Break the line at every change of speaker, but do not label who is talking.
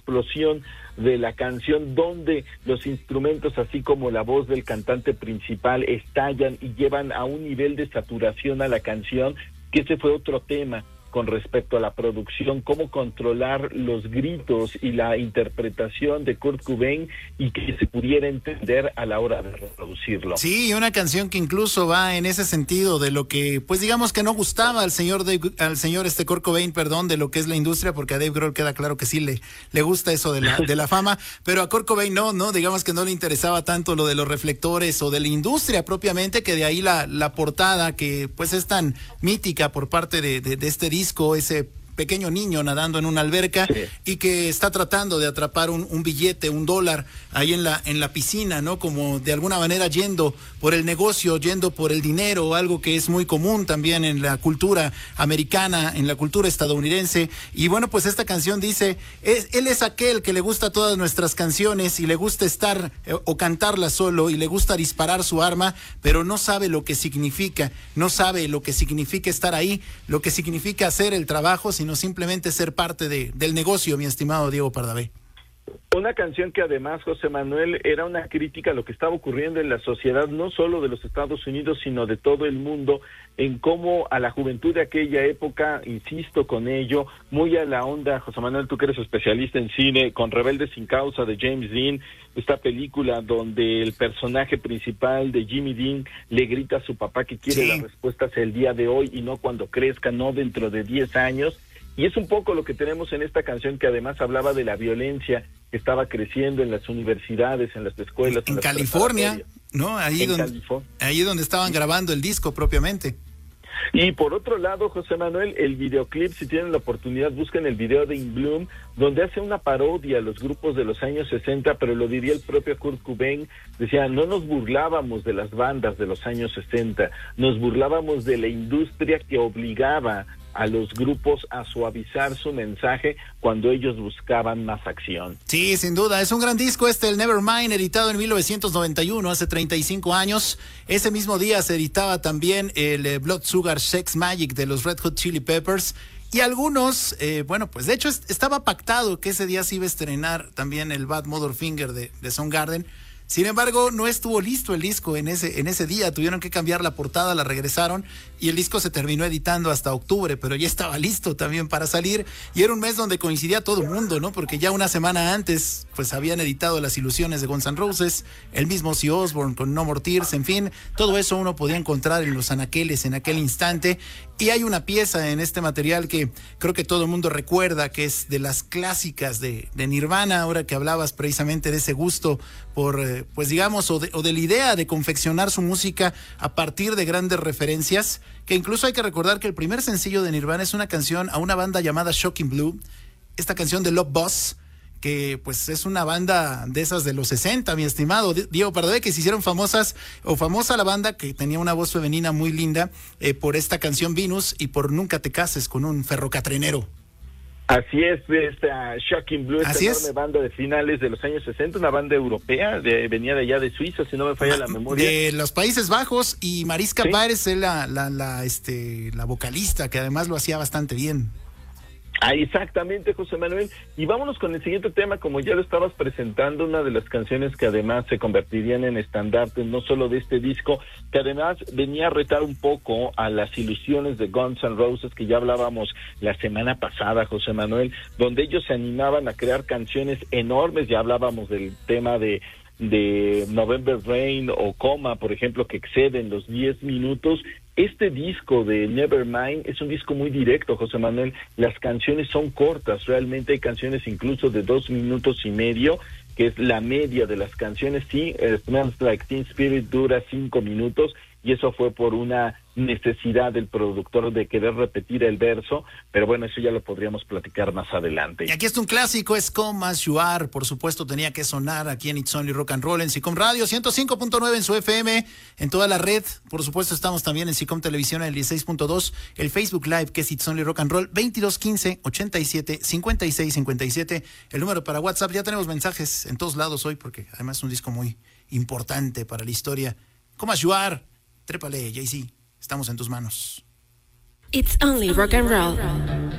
explosión de la canción, donde los instrumentos, así como la voz del cantante principal, estallan y llevan a un nivel de saturación a la canción, que ese fue otro tema con respecto a la producción, cómo controlar los gritos y la interpretación de Kurt Cobain y que se pudiera entender a la hora de reproducirlo.
Sí, una canción que incluso va en ese sentido de lo que, pues digamos que no gustaba al señor Kurt Cobain, de lo que es la industria, porque a Dave Grohl queda claro que sí le gusta eso de la fama, pero a Kurt Cobain no, digamos que no le interesaba tanto lo de los reflectores o de la industria propiamente, que de ahí la portada que pues es tan mítica por parte de este disco, ese pequeño niño nadando en una alberca, sí, y que está tratando de atrapar un billete, $1 ahí en la piscina, ¿no? Como de alguna manera yendo por el negocio, yendo por el dinero, algo que es muy común también en la cultura americana, en la cultura estadounidense. Y bueno, pues esta canción dice, él es aquel que le gusta todas nuestras canciones y le gusta estar o cantarlas solo y le gusta disparar su arma, pero no sabe lo que significa, no sabe lo que significa estar ahí, lo que significa hacer el trabajo, sino simplemente ser parte del negocio, mi estimado Diego Pardavé.
Una canción que además, José Manuel, era una crítica a lo que estaba ocurriendo en la sociedad, no solo de los Estados Unidos, sino de todo el mundo, en cómo a la juventud de aquella época, insisto con ello, muy a la onda, José Manuel, tú que eres especialista en cine, con Rebelde sin causa de James Dean, esta película donde el personaje principal de Jimmy Dean le grita a su papá que quiere las respuestas el día de hoy y no cuando crezca, no dentro de 10 años. Y es un poco lo que tenemos en esta canción, que además hablaba de la violencia que estaba creciendo en las universidades, en las escuelas.
En California, ¿no? Ahí donde estaban grabando el disco propiamente.
Y por otro lado, José Manuel, el videoclip, si tienen la oportunidad, busquen el video de In Bloom, donde hace una parodia a los grupos de los años 60, pero lo diría el propio Kurt Cobain, decía, no nos burlábamos de las bandas de los años 60, nos burlábamos de la industria que obligaba a los grupos a suavizar su mensaje cuando ellos buscaban más acción.
Sí, sin duda, es un gran disco el Nevermind, editado en 1991, hace 35 años. Ese mismo día se editaba también el Blood Sugar Sex Magic de los Red Hot Chili Peppers. Y algunos, pues de hecho estaba pactado que ese día se iba a estrenar también el Bad Mother Finger de Soundgarden. Sin embargo, no estuvo listo el disco en ese día, tuvieron que cambiar la portada, la regresaron y el disco se terminó editando hasta octubre, pero ya estaba listo también para salir y era un mes donde coincidía todo el mundo, ¿no? Porque ya una semana antes, pues habían editado Las Ilusiones de Guns N' Roses, el mismo Ozzy Osbourne con No More Tears, en fin, todo eso uno podía encontrar en los anaqueles en aquel instante. Y hay una pieza en este material que creo que todo el mundo recuerda, que es de las clásicas de Nirvana, ahora que hablabas precisamente de ese gusto por, pues digamos, o de la idea de confeccionar su música a partir de grandes referencias, que incluso hay que recordar que el primer sencillo de Nirvana es una canción a una banda llamada Shocking Blue, esta canción de Love Buzz, que pues es una banda de esas de los 60, mi estimado Diego Pardavé, que se hicieron famosa la banda, que tenía una voz femenina muy linda, por esta canción Venus y por Nunca te cases con un ferrocatrenero.
Así es, esta Shocking Blue, esta enorme banda de finales de los años 60, una banda europea, venía de allá de Suiza, si no me falla la memoria.
De los Países Bajos, y Mariska Párez es la vocalista, que además lo hacía bastante bien.
Ah, exactamente, José Manuel. Y vámonos con el siguiente tema, como ya lo estabas presentando, una de las canciones que además se convertirían en estandartes, no solo de este disco, que además venía a retar un poco a las ilusiones de Guns N' Roses, que ya hablábamos la semana pasada, José Manuel, donde ellos se animaban a crear canciones enormes. Ya hablábamos del tema de November Rain o Coma, por ejemplo, que exceden los 10 minutos. Este disco de Nevermind es un disco muy directo, José Manuel. Las canciones son cortas, realmente hay canciones incluso de 2 minutos y medio, que es la media de las canciones. Sí, Smells Like Teen Spirit dura 5 minutos, y eso fue por una necesidad del productor de querer repetir el verso, pero bueno, eso ya lo podríamos platicar más adelante.
Y aquí está un clásico, es Come As You Are, por supuesto tenía que sonar aquí en It's Only Rock and Roll, en SICOM Radio 105.9 en su FM, en toda la red, por supuesto estamos también en SICOM Televisión en el 16.2, el Facebook Live que es It's Only Rock and Roll, 2215-87-5657, el número para WhatsApp. Ya tenemos mensajes en todos lados hoy, porque además es un disco muy importante para la historia. Come As You Are, trépale, Jay-Z. Estamos en tus manos.
It's Only Rock and Roll.